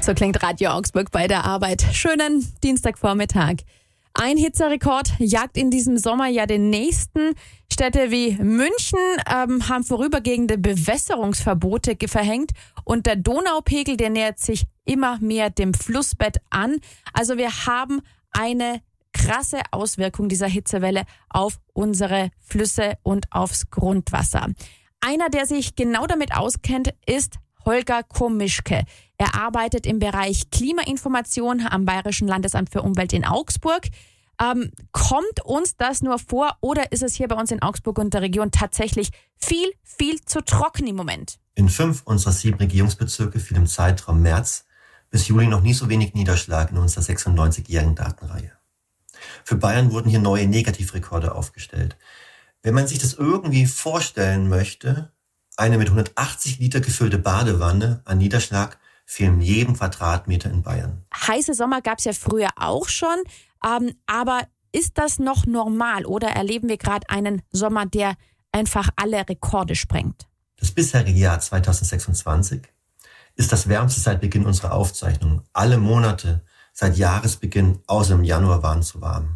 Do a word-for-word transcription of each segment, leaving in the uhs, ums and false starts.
So klingt Radio Augsburg bei der Arbeit. Schönen Dienstagvormittag. Ein Hitzerekord jagt in diesem Sommer ja den nächsten. Städte wie München ähm, haben vorübergehende Bewässerungsverbote verhängt und der Donaupegel, der nähert sich immer mehr dem Flussbett an. Also wir haben eine krasse Auswirkung dieser Hitzewelle auf unsere Flüsse und aufs Grundwasser. Einer, der sich genau damit auskennt, ist Holger Komischke. Er arbeitet im Bereich Klimainformation am Bayerischen Landesamt für Umwelt in Augsburg. Ähm, kommt uns das nur vor oder ist es hier bei uns in Augsburg und der Region tatsächlich viel, viel zu trocken im Moment? In fünf unserer sieben Regierungsbezirke fiel im Zeitraum März bis Juli noch nie so wenig Niederschlag in unserer sechsundneunzigjährigen Datenreihe. Für Bayern wurden hier neue Negativrekorde aufgestellt. Wenn man sich das irgendwie vorstellen möchte, eine mit hundertachtzig Liter gefüllte Badewanne an Niederschlag fehlen jedem Quadratmeter in Bayern. Heiße Sommer gab es ja früher auch schon, ähm, aber ist das noch normal oder erleben wir gerade einen Sommer, der einfach alle Rekorde sprengt? Das bisherige Jahr zweitausendsechsundzwanzig ist das wärmste seit Beginn unserer Aufzeichnung. Alle Monate seit Jahresbeginn außer im Januar waren zu warm.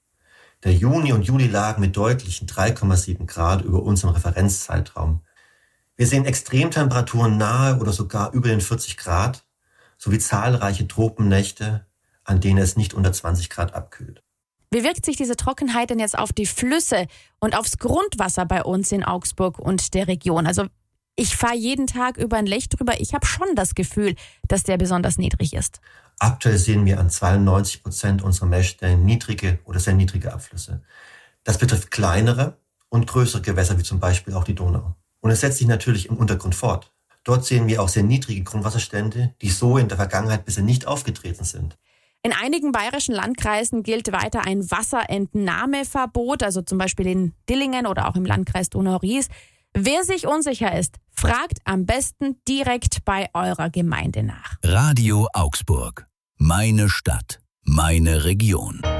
Der Juni und Juli lagen mit deutlichen drei Komma sieben Grad über unserem Referenzzeitraum. Wir sehen Extremtemperaturen nahe oder sogar über den vierzig Grad, sowie zahlreiche Tropennächte, an denen es nicht unter zwanzig Grad abkühlt. Wie wirkt sich diese Trockenheit denn jetzt auf die Flüsse und aufs Grundwasser bei uns in Augsburg und der Region? Also ich fahre jeden Tag über ein Lech drüber. Ich habe schon das Gefühl, dass der besonders niedrig ist. Aktuell sehen wir an zweiundneunzig Prozent unserer Messstellen niedrige oder sehr niedrige Abflüsse. Das betrifft kleinere und größere Gewässer, wie zum Beispiel auch die Donau. Und es setzt sich natürlich im Untergrund fort. Dort sehen wir auch sehr niedrige Grundwasserstände, die so in der Vergangenheit bisher nicht aufgetreten sind. In einigen bayerischen Landkreisen gilt weiter ein Wasserentnahmeverbot, also zum Beispiel in Dillingen oder auch im Landkreis Donau-Ries. Wer sich unsicher ist, fragt am besten direkt bei eurer Gemeinde nach. Radio Augsburg. Meine Stadt. Meine Region.